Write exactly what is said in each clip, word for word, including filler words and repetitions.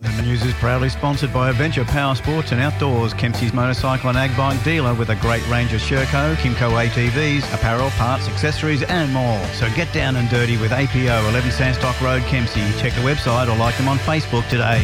The news is proudly sponsored by Adventure Power Sports and Outdoors, Kempsey's motorcycle and ag bike dealer with a great range of Sherco, Kimco A T Vs, apparel, parts, accessories and more. So get down and dirty with A P O, eleven Sandstock Road, Kempsey. Check the website or like them on Facebook today.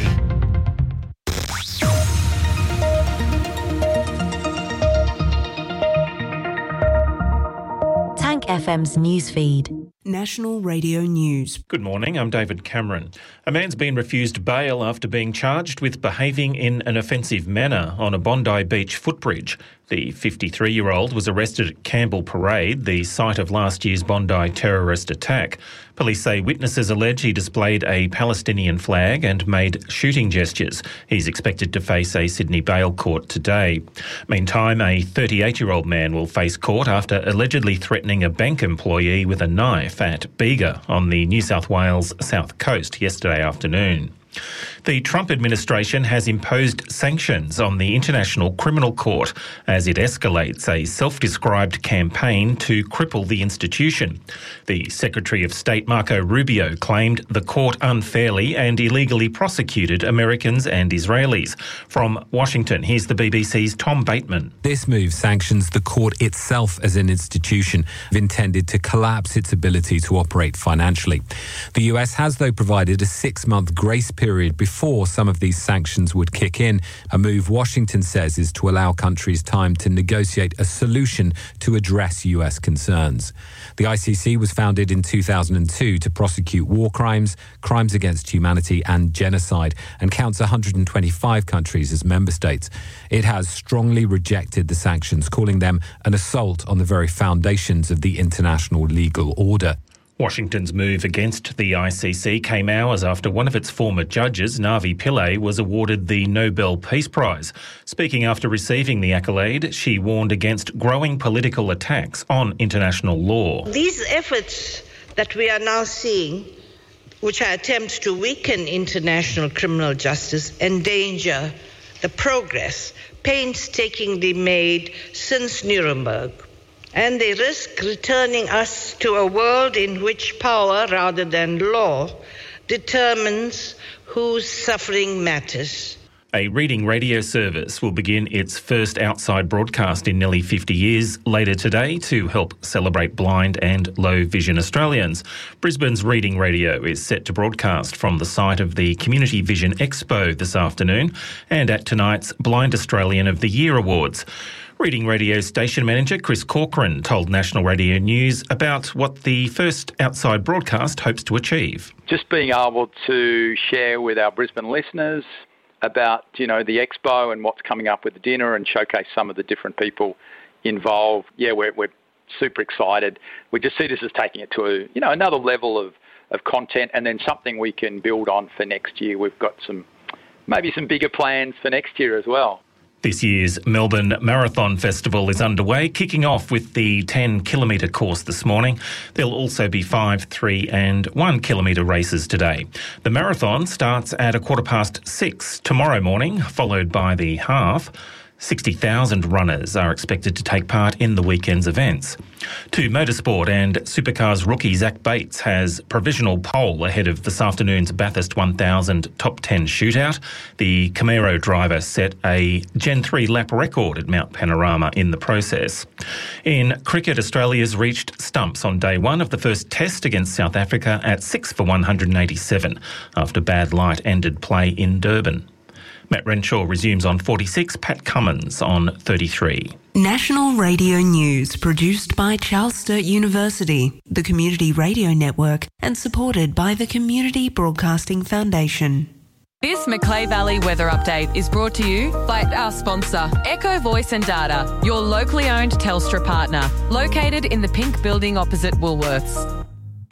Tank F M's newsfeed. National Radio News. Good morning, I'm David Cameron. A man's been refused bail after being charged with behaving in an offensive manner on a Bondi Beach footbridge. The fifty-three-year-old was arrested at Campbell Parade, the site of last year's Bondi terrorist attack. Police say witnesses allege he displayed a Palestinian flag and made shooting gestures. He's expected to face a Sydney bail court today. Meantime, a thirty-eight-year-old man will face court after allegedly threatening a bank employee with a knife at Bega on the New South Wales south coast yesterday afternoon. The Trump administration has imposed sanctions on the International Criminal Court as it escalates a self-described campaign to cripple the institution. The Secretary of State Marco Rubio claimed the court unfairly and illegally prosecuted Americans and Israelis. From Washington, here's the B B C's Tom Bateman. This move sanctions the court itself as an institution intended to collapse its ability to operate financially. The U S has, though, provided a six-month grace period before Before some of these sanctions would kick in, a move Washington says is to allow countries time to negotiate a solution to address U S concerns. The I C C was founded in two thousand two to prosecute war crimes, crimes against humanity and genocide, and counts one hundred twenty-five countries as member states. It has strongly rejected the sanctions, calling them an assault on the very foundations of the international legal order. Washington's move against the I C C came hours after one of its former judges, Navi Pillay, was awarded the Nobel Peace Prize. Speaking after receiving the accolade, she warned against growing political attacks on international law. These efforts that we are now seeing, which are attempts to weaken international criminal justice, endanger the progress painstakingly made since Nuremberg. And they risk returning us to a world in which power, rather than law, determines whose suffering matters. A reading radio service will begin its first outside broadcast in nearly fifty years later today to help celebrate blind and low vision Australians. Brisbane's Reading Radio is set to broadcast from the site of the Community Vision Expo this afternoon and at tonight's Blind Australian of the Year Awards. Reading Radio station manager Chris Corcoran told National Radio News about what the first outside broadcast hopes to achieve. Just being able to share with our Brisbane listeners about, you know, the expo and what's coming up with the dinner and showcase some of the different people involved. Yeah, we're, we're super excited. We just see this as taking it to, a, you know, another level of, of content and then something we can build on for next year. We've got some, maybe some bigger plans for next year as well. This year's Melbourne Marathon Festival is underway, kicking off with the ten kilometre course this morning. There'll also be five, three and one kilometre races today. The marathon starts at a quarter past six tomorrow morning, followed by the half. sixty thousand runners are expected to take part in the weekend's events. To motorsport, and Supercars rookie Zach Bates has provisional pole ahead of this afternoon's Bathurst one thousand top ten shootout. The Camaro driver set a Gen three lap record at Mount Panorama in the process. In cricket, Australia's reached stumps on day one of the first test against South Africa at six for one hundred eighty-seven after bad light ended play in Durban. Matt Renshaw resumes on forty-six, Pat Cummins on thirty-three. National Radio News, produced by Charles Sturt University, the Community Radio Network, and supported by the Community Broadcasting Foundation. This Macleay Valley weather update is brought to you by our sponsor, Echo Voice and Data, your locally owned Telstra partner, located in the pink building opposite Woolworths.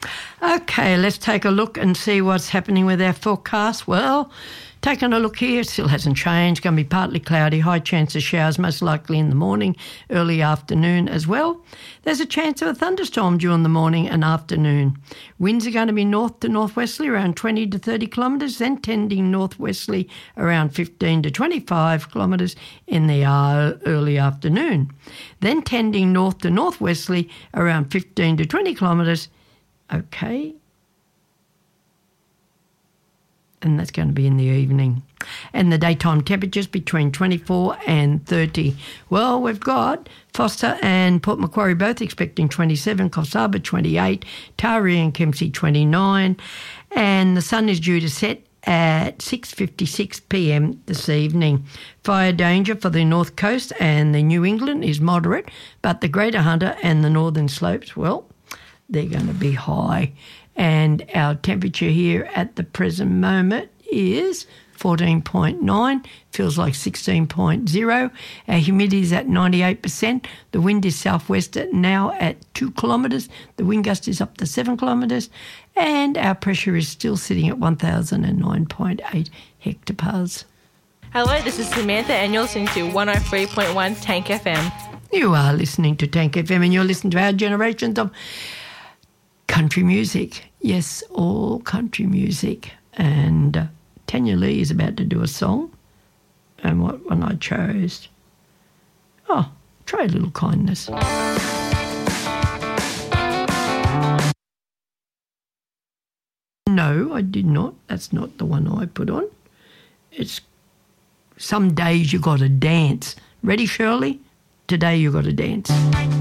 Okay, let's take a look and see what's happening with our forecast. Well, taking a look here, it still hasn't changed. Going to be partly cloudy, high chance of showers, most likely in the morning, early afternoon as well. There's a chance of a thunderstorm during the morning and afternoon. Winds are going to be north to northwesterly around twenty to thirty kilometres, then tending northwesterly around fifteen to twenty-five kilometres in the uh, early afternoon. Then tending north to northwesterly around fifteen to twenty kilometres. Okay. and that's going to be in the evening. And the daytime temperatures between twenty-four and thirty. Well, we've got Foster and Port Macquarie both expecting twenty-seven, Coffs Harbour twenty-eight, Taree and Kempsey twenty-nine, and the sun is due to set at six fifty-six p m this evening. Fire danger for the North Coast and the New England is moderate, but the Greater Hunter and the Northern Slopes, well, they're going to be high. And our temperature here at the present moment is fourteen point nine, feels like sixteen point zero. Our humidity is at ninety-eight percent. The wind is southwest at now at two kilometres. The wind gust is up to seven kilometres. And our pressure is still sitting at one thousand nine point eight hectopascals. Hello, this is Samantha and you're listening to one oh three point one Tank F M. You are listening to Tank F M and you're listening to our generations of country music. Yes, all country music. And uh, Tanya Lee is about to do a song. And what one I chose? Oh, try a little kindness. No, I did not. That's not the one I put on. It's Some Days You Gotta Dance. Ready, Shirley? Today you gotta dance.